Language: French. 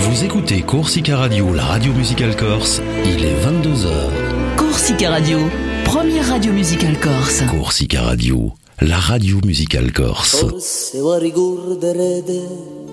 Vous écoutez Corsica Radio, la radio musicale corse, il est 22h. Corsica Radio, première radio musicale corse. Corsica Radio, la radio musicale corse. Forse va ricorderete